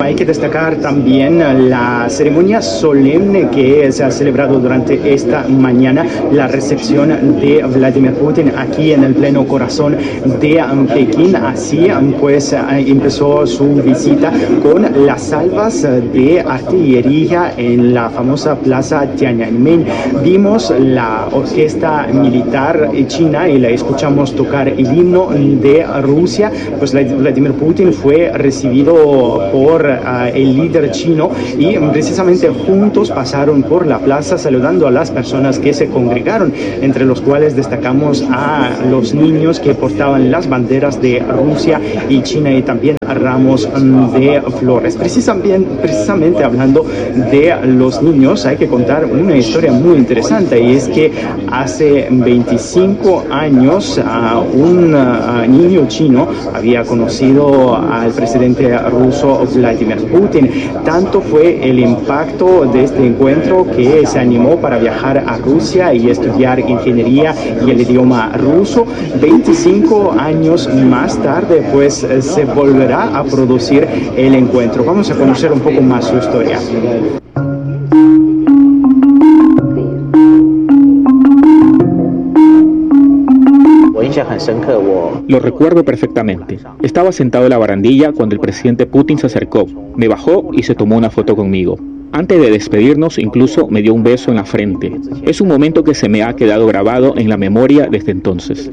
hay que destacar también la ceremonia solemne que se ha celebrado durante esta mañana, la recepción de Vladimir Putin aquí en el pleno corazón de Pekín. Así pues empezó su visita con las salvas de artillería en la famosa plaza Tiananmen. Vimos la orquesta militar china y la escuchamos tocar el himno de Rusia. Pues Vladimir Putin fue recibido por el líder chino y precisamente juntos pasaron por la plaza saludando a las personas que se congregaron, entre los cuales destacamos a los niños que portaban las banderas de Rusia y China y también ramos de flores. Precisamente hablando de los niños, hay que contar una historia muy interesante, y es que hace 25 años un niño chino había conocido al presidente ruso Vladimir Putin. Tanto fue el impacto de este encuentro que se animó para viajar a Rusia y estudiar ingeniería y el idioma ruso. 25 años más tarde, pues se volverá a producir el encuentro. Vamos a conocer un poco más su historia. Lo recuerdo perfectamente. Estaba sentado en la barandilla cuando el presidente Putin se acercó, me bajó y se tomó una foto conmigo. Antes de despedirnos, incluso me dio un beso en la frente. Es un momento que se me ha quedado grabado en la memoria desde entonces.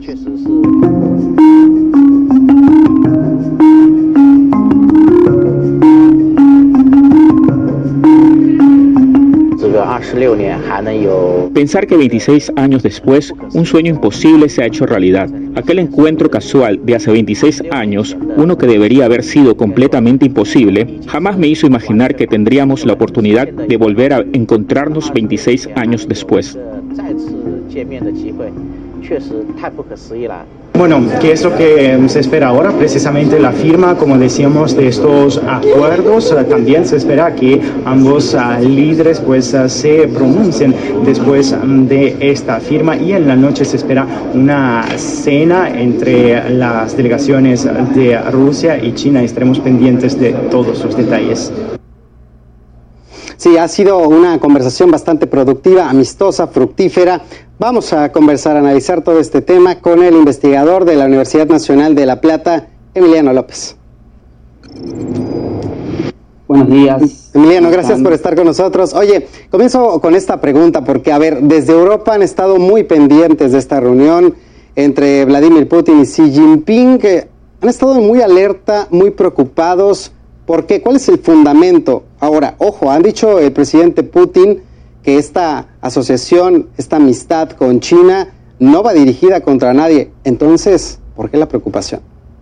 Pensar que 26 años después, un sueño imposible se ha hecho realidad. Aquel encuentro casual de hace 26 años, uno que debería haber sido completamente imposible, jamás me hizo imaginar que tendríamos la oportunidad de volver a encontrarnos 26 años después. Bueno, ¿qué es lo que se espera ahora? Precisamente la firma, como decíamos, de estos acuerdos. También se espera que ambos líderes pues se pronuncien después de esta firma, y en la noche se espera una cena entre las delegaciones de Rusia y China. Estaremos pendientes de todos los detalles. Sí, ha sido una conversación bastante productiva, amistosa, fructífera. Vamos a conversar, a analizar todo este tema con el investigador de la Universidad Nacional de La Plata, Emiliano López. Buenos días. Emiliano, gracias por estar con nosotros. Oye, comienzo con esta pregunta porque, a ver, desde Europa han estado muy pendientes de esta reunión entre Vladimir Putin y Xi Jinping, que han estado muy alerta, muy preocupados. ¿Por qué? ¿Cuál es el fundamento? Ahora, ojo, han dicho el presidente Putin que esta asociación, esta amistad con China no va dirigida contra nadie. Entonces, ¿por qué la preocupación?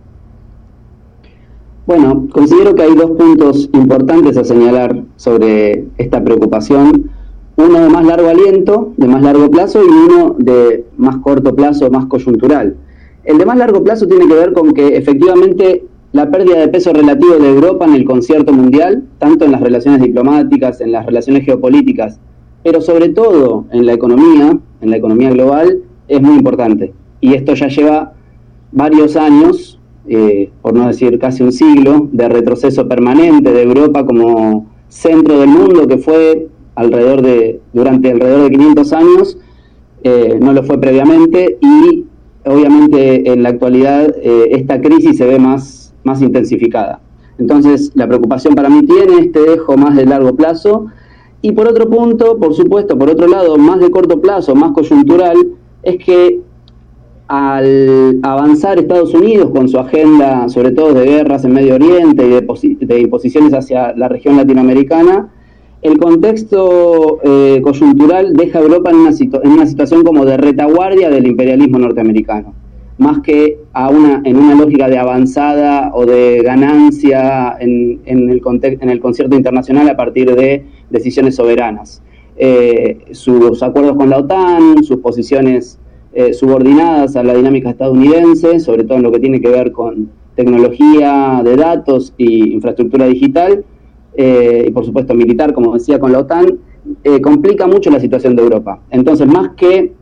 Bueno, considero que hay dos puntos importantes a señalar sobre esta preocupación. Uno de más largo aliento, de más largo plazo, y uno de más corto plazo, más coyuntural. El de más largo plazo tiene que ver con que efectivamente la pérdida de peso relativo de Europa en el concierto mundial, tanto en las relaciones diplomáticas, en las relaciones geopolíticas, pero sobre todo en la economía global, es muy importante. Y esto ya lleva varios años, por no decir casi un siglo, de retroceso permanente de Europa como centro del mundo, que fue durante alrededor de 500 años, no lo fue previamente, y obviamente en la actualidad esta crisis se ve más intensificada. Entonces la preocupación para mí tiene este dejo más de largo plazo, y por otro punto, por supuesto, por otro lado, más de corto plazo, más coyuntural, es que al avanzar Estados Unidos con su agenda, sobre todo de guerras en Medio Oriente y de imposiciones hacia la región latinoamericana, el contexto coyuntural deja a Europa en una situación como de retaguardia del imperialismo norteamericano, más que en una lógica de avanzada o de ganancia en el concierto internacional a partir de decisiones soberanas. Sus acuerdos con la OTAN, sus posiciones subordinadas a la dinámica estadounidense, sobre todo en lo que tiene que ver con tecnología de datos y infraestructura digital, y por supuesto militar, como decía, con la OTAN, complica mucho la situación de Europa. Entonces, más que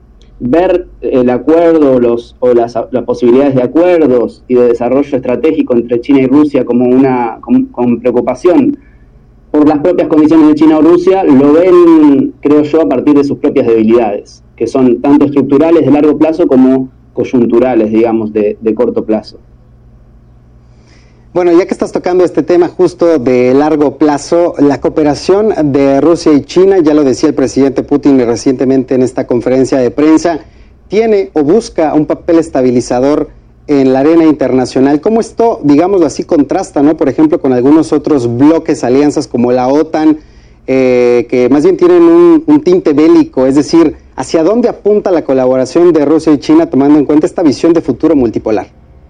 ver el acuerdo o las posibilidades de acuerdos y de desarrollo estratégico entre China y Rusia como con preocupación por las propias condiciones de China o Rusia, lo ven, creo yo, a partir de sus propias debilidades, que son tanto estructurales de largo plazo como coyunturales, digamos, de corto plazo. Bueno, ya que estás tocando este tema justo de largo plazo, la cooperación de Rusia y China, ya lo decía el presidente Putin recientemente en esta conferencia de prensa, tiene o busca un papel estabilizador en la arena internacional. ¿Cómo esto, digámoslo así, contrasta, ¿no? Por ejemplo, con algunos otros bloques, alianzas como la OTAN, que más bien tienen un tinte bélico? Es decir, ¿hacia dónde apunta la colaboración de Rusia y China tomando en cuenta esta visión de futuro multipolar?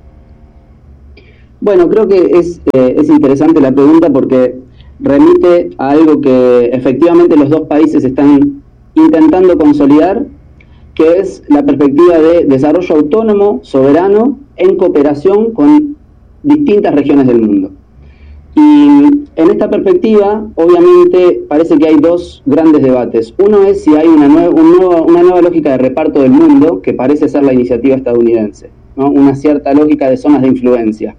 Bueno, creo que es interesante la pregunta porque remite a algo que efectivamente los dos países están intentando consolidar, que es la perspectiva de desarrollo autónomo, soberano, en cooperación con distintas regiones del mundo. Y en esta perspectiva, obviamente, parece que hay dos grandes debates. Uno es si hay una nueva lógica de reparto del mundo, que parece ser la iniciativa estadounidense, ¿no? Una cierta lógica de zonas de influencia.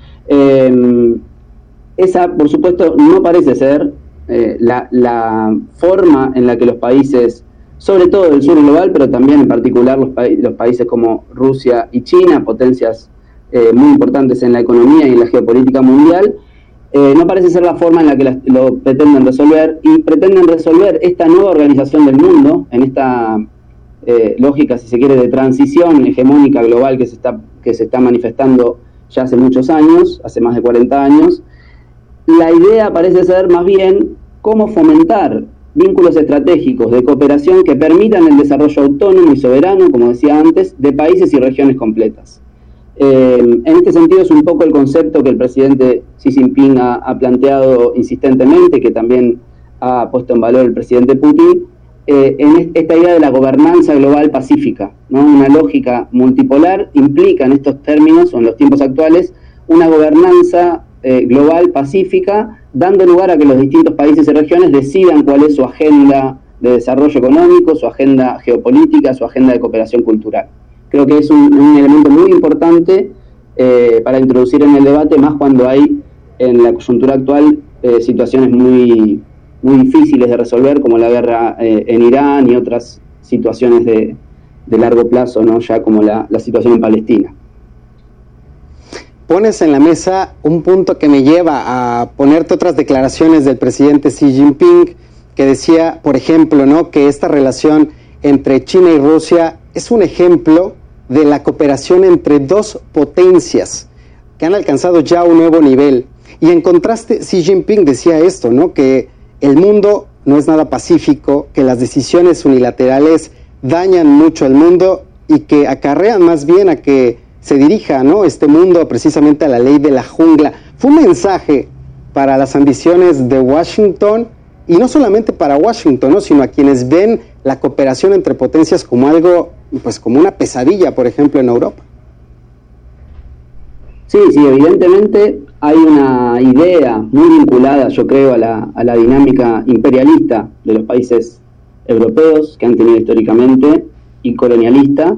Esa, por supuesto, no parece ser la forma en la que los países, sobre todo del sur global, pero también en particular los países como Rusia y China, potencias muy importantes en la economía y en la geopolítica mundial, no parece ser la forma en la que lo pretenden resolver, y pretenden resolver esta nueva organización del mundo, en esta lógica, si se quiere, de transición hegemónica global que se está manifestando ya hace muchos años, hace más de 40 años. La idea parece ser más bien cómo fomentar vínculos estratégicos de cooperación que permitan el desarrollo autónomo y soberano, como decía antes, de países y regiones completas. En este sentido es un poco el concepto que el presidente Xi Jinping ha planteado insistentemente, que también ha puesto en valor el presidente Putin, en esta idea de la gobernanza global pacífica, ¿no? Una lógica multipolar implica en estos términos, o en los tiempos actuales, una gobernanza global pacífica, dando lugar a que los distintos países y regiones decidan cuál es su agenda de desarrollo económico, su agenda geopolítica, su agenda de cooperación cultural. Creo que es un elemento muy importante para introducir en el debate, más cuando hay en la coyuntura actual situaciones muy difíciles de resolver, como la guerra en Irán y otras situaciones de largo plazo, ¿no? Ya como la situación en Palestina. Pones en la mesa un punto que me lleva a ponerte otras declaraciones del presidente Xi Jinping, que decía, por ejemplo, ¿no?, que esta relación entre China y Rusia es un ejemplo de la cooperación entre dos potencias que han alcanzado ya un nuevo nivel. Y en contraste, Xi Jinping decía esto, ¿no?, que el mundo no es nada pacífico, que las decisiones unilaterales dañan mucho al mundo y que acarrean más bien a que se dirija, ¿no?, este mundo precisamente a la ley de la jungla. Fue un mensaje para las ambiciones de Washington, y no solamente para Washington, ¿no?, sino a quienes ven la cooperación entre potencias como algo, pues como una pesadilla, por ejemplo, en Europa. Sí, evidentemente hay una idea muy vinculada, yo creo, a la dinámica imperialista de los países europeos que han tenido históricamente, y colonialista,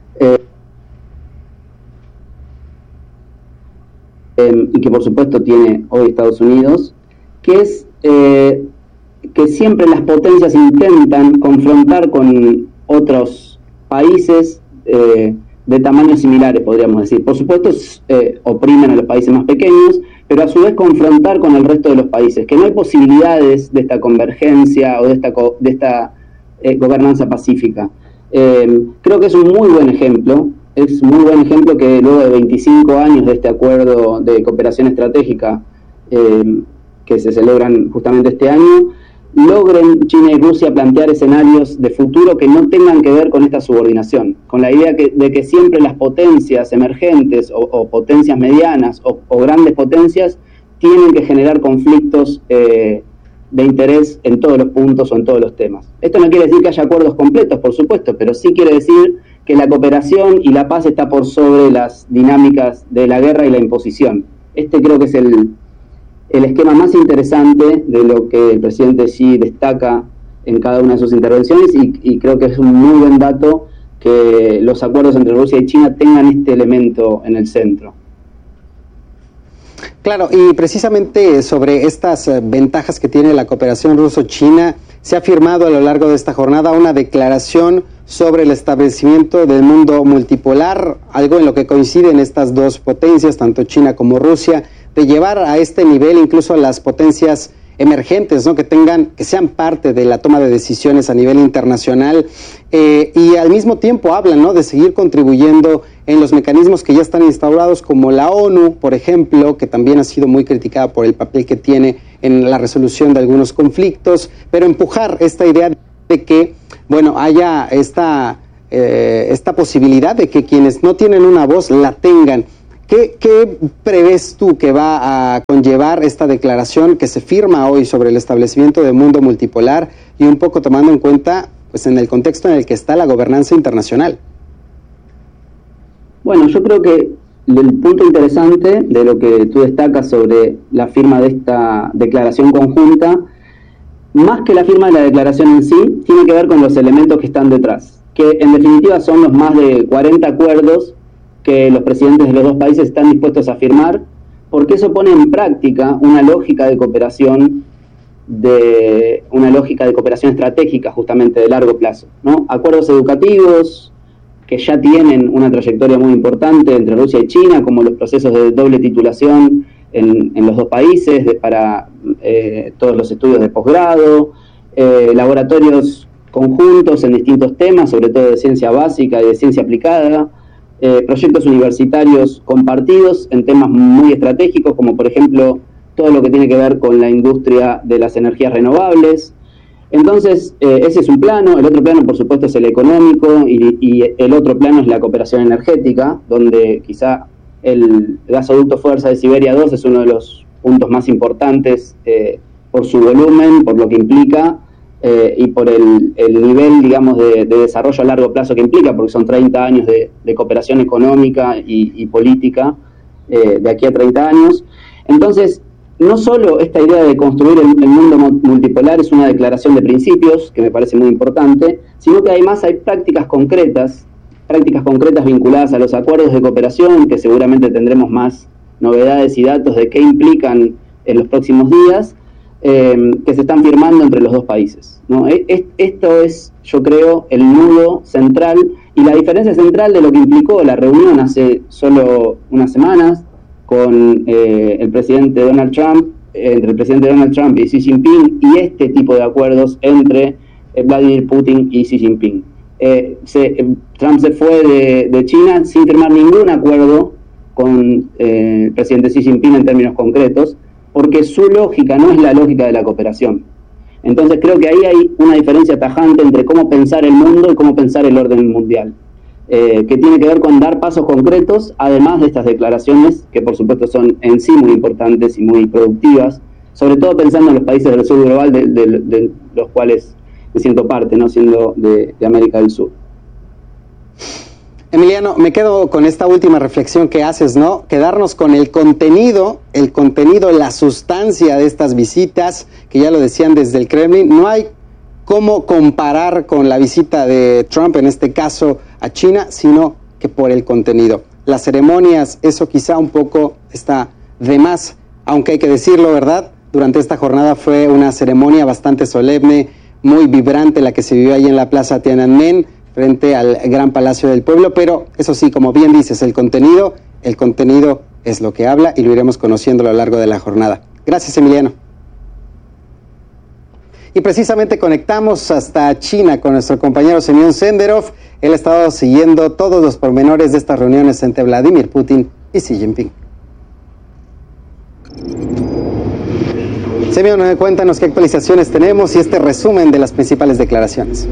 y que por supuesto tiene hoy Estados Unidos, que es que siempre las potencias intentan confrontar con otros países de tamaños similares, podríamos decir. Por supuesto, oprimen a los países más pequeños, pero a su vez confrontar con el resto de los países, que no hay posibilidades de esta convergencia o de esta gobernanza pacífica. Creo que es un muy buen ejemplo. Es muy buen ejemplo que luego de 25 años de este acuerdo de cooperación estratégica que se celebran justamente este año, logren China y Rusia plantear escenarios de futuro que no tengan que ver con esta subordinación, con la idea de que siempre las potencias emergentes o potencias medianas o grandes potencias tienen que generar conflictos de interés en todos los puntos o en todos los temas. Esto no quiere decir que haya acuerdos completos, por supuesto, pero sí quiere decir que la cooperación y la paz está por sobre las dinámicas de la guerra y la imposición. Este creo que es el esquema más interesante de lo que el presidente Xi destaca en cada una de sus intervenciones, y creo que es un muy buen dato que los acuerdos entre Rusia y China tengan este elemento en el centro. Claro, y precisamente sobre estas ventajas que tiene la cooperación ruso-china, se ha firmado a lo largo de esta jornada una declaración sobre el establecimiento del mundo multipolar, algo en lo que coinciden estas dos potencias, tanto China como Rusia, de llevar a este nivel incluso a las potencias emergentes, ¿no? que sean parte de la toma de decisiones a nivel internacional, y al mismo tiempo hablan, ¿no?, de seguir contribuyendo en los mecanismos que ya están instaurados, como la ONU, por ejemplo, que también ha sido muy criticada por el papel que tiene en la resolución de algunos conflictos, pero empujar esta idea de que, bueno, haya esta posibilidad de que quienes no tienen una voz la tengan. ¿Qué prevés tú que va a conllevar esta declaración que se firma hoy sobre el establecimiento del mundo multipolar y un poco tomando en cuenta, pues, en el contexto en el que está la gobernanza internacional? Bueno, yo creo que el punto interesante de lo que tú destacas sobre la firma de esta declaración conjunta, más que la firma de la declaración en sí, tiene que ver con los elementos que están detrás, que en definitiva son los más de 40 acuerdos que los presidentes de los dos países están dispuestos a firmar, porque eso pone en práctica una lógica de cooperación estratégica, justamente de largo plazo, ¿no? Acuerdos educativos que ya tienen una trayectoria muy importante entre Rusia y China, como los procesos de doble titulación en los dos países para todos los estudios de posgrado, laboratorios conjuntos en distintos temas, sobre todo de ciencia básica y de ciencia aplicada, proyectos universitarios compartidos en temas muy estratégicos, como por ejemplo todo lo que tiene que ver con la industria de las energías renovables. Entonces, ese es un plano. El otro plano, por supuesto, es el económico, y el otro plano es la cooperación energética, donde quizá el gasoducto Fuerza de Siberia 2 es uno de los puntos más importantes por su volumen, por lo que implica, y por el nivel, digamos, de desarrollo a largo plazo que implica, porque son 30 años de cooperación económica y política de aquí a 30 años. Entonces, no solo esta idea de construir el mundo multipolar es una declaración de principios, que me parece muy importante, sino que además hay prácticas concretas vinculadas a los acuerdos de cooperación, que seguramente tendremos más novedades y datos de qué implican en los próximos días, que se están firmando entre los dos países, ¿no? Esto es, yo creo, el nudo central y la diferencia central de lo que implicó la reunión hace solo unas semanas con el presidente Donald Trump, entre el presidente Donald Trump y Xi Jinping, y este tipo de acuerdos entre Vladimir Putin y Xi Jinping. Trump se fue de China sin firmar ningún acuerdo con el presidente Xi Jinping en términos concretos, porque su lógica no es la lógica de la cooperación. Entonces creo que ahí hay una diferencia tajante entre cómo pensar el mundo y cómo pensar el orden mundial, que tiene que ver con dar pasos concretos, además de estas declaraciones, que por supuesto son en sí muy importantes y muy productivas, sobre todo pensando en los países del sur global, de los cuales me siento parte, ¿no?, siendo de América del Sur. Emiliano, me quedo con esta última reflexión que haces, ¿no? Quedarnos con el contenido, la sustancia de estas visitas, que ya lo decían desde el Kremlin. No hay cómo comparar con la visita de Trump, en este caso a China, sino que por el contenido. Las ceremonias, eso quizá un poco está de más, aunque hay que decirlo, ¿verdad? Durante esta jornada fue una ceremonia bastante solemne, muy vibrante, la que se vivió ahí en la Plaza Tiananmen, frente al Gran Palacio del Pueblo, pero eso sí, como bien dices, el contenido es lo que habla, y lo iremos conociendo a lo largo de la jornada. Gracias, Emiliano. Y precisamente conectamos hasta China con nuestro compañero Semyon Senderov. Él ha estado siguiendo todos los pormenores de estas reuniones entre Vladimir Putin y Xi Jinping. Semyon, cuéntanos qué actualizaciones tenemos y este resumen de las principales declaraciones.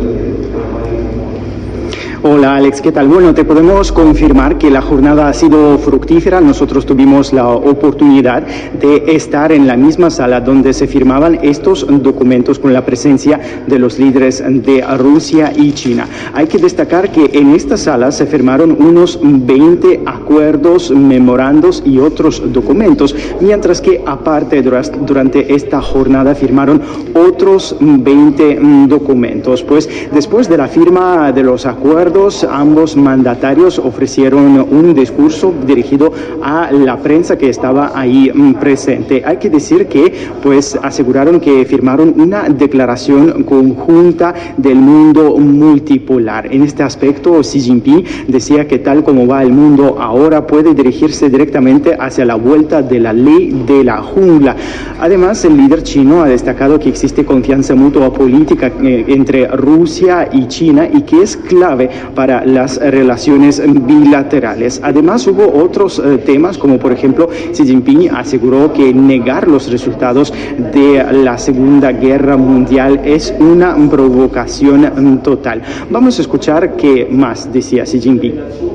Hola Alex, ¿qué tal? Bueno, te podemos confirmar que la jornada ha sido fructífera. Nosotros tuvimos la oportunidad de estar en la misma sala donde se firmaban estos documentos con la presencia de los líderes de Rusia y China. Hay que destacar que en esta sala se firmaron unos 20 acuerdos, memorandos y otros documentos, mientras que aparte durante esta jornada firmaron otros 20 documentos. Pues después de la firma de los acuerdos acuerdos, ambos mandatarios ofrecieron un discurso dirigido a la prensa que estaba ahí presente. Hay que decir que pues aseguraron que firmaron una declaración conjunta del mundo multipolar. En este aspecto, Xi Jinping decía que tal como va el mundo ahora puede dirigirse directamente hacia la vuelta de la ley de la jungla. Además, el líder chino ha destacado que existe confianza mutua política entre Rusia y China y que es clave para las relaciones bilaterales. Además, hubo otros temas, como por ejemplo, Xi Jinping aseguró que negar los resultados de la Segunda Guerra Mundial es una provocación total. Vamos a escuchar qué más decía Xi Jinping.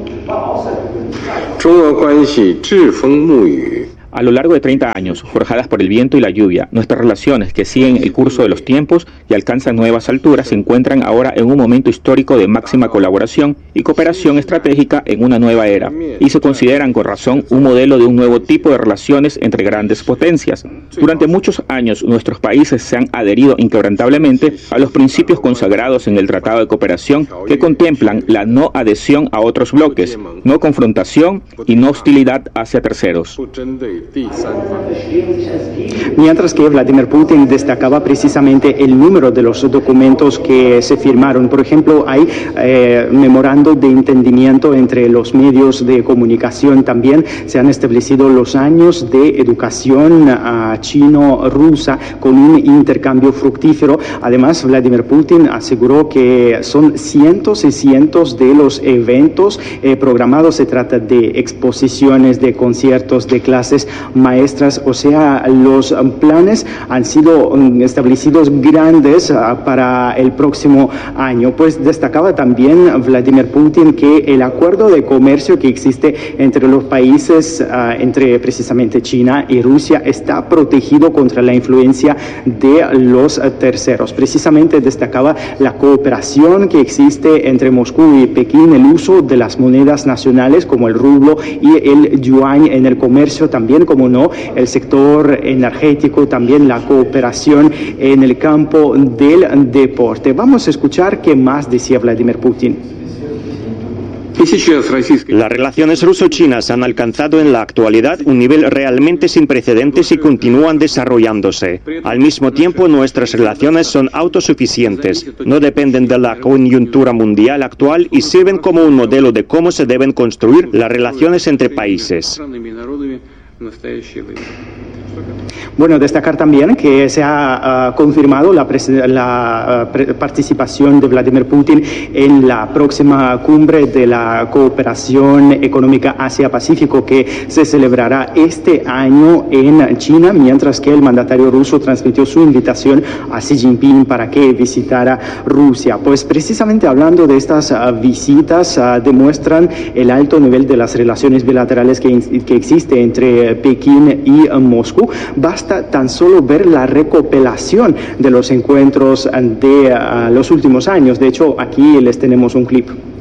A lo largo de 30 años, forjadas por el viento y la lluvia, nuestras relaciones, que siguen el curso de los tiempos y alcanzan nuevas alturas, se encuentran ahora en un momento histórico de máxima colaboración y cooperación estratégica en una nueva era, y se consideran con razón un modelo de un nuevo tipo de relaciones entre grandes potencias. Durante muchos años, nuestros países se han adherido inquebrantablemente a los principios consagrados en el Tratado de Cooperación que contemplan la no adhesión a otros bloques, no confrontación y no hostilidad hacia terceros. Mientras que Vladimir Putin destacaba precisamente el número de los documentos que se firmaron. Por ejemplo, hay memorando de entendimiento entre los medios de comunicación. También se han establecido los años de educación chino-rusa con un intercambio fructífero. Además, Vladimir Putin aseguró que son cientos y cientos de los eventos programados. Se trata de exposiciones, de conciertos, de clases maestras, o sea, los planes han sido establecidos grandes para el próximo año. Pues destacaba también Vladimir Putin que el acuerdo de comercio que existe entre los países, entre precisamente China y Rusia, está protegido contra la influencia de los terceros. Precisamente destacaba la cooperación que existe entre Moscú y Pekín, el uso de las monedas nacionales como el rublo y el yuan en el comercio, también como no, el sector energético, también la cooperación en el campo del deporte. Vamos a escuchar qué más decía Vladimir Putin. Las relaciones ruso-chinas han alcanzado en la actualidad un nivel realmente sin precedentes y continúan desarrollándose. Al mismo tiempo, nuestras relaciones son autosuficientes, no dependen de la coyuntura mundial actual y sirven como un modelo de cómo se deben construir las relaciones entre países. Bueno, destacar también que se ha confirmado la participación de Vladimir Putin en la próxima cumbre de la cooperación económica Asia-Pacífico que se celebrará este año en China, mientras que el mandatario ruso transmitió su invitación a Xi Jinping para que visitara Rusia. Pues precisamente hablando de estas visitas, demuestran el alto nivel de las relaciones bilaterales que existe entre Pekín y Moscú. Basta tan solo ver la recopilación de los encuentros de los últimos años. De hecho, aquí les tenemos un clip.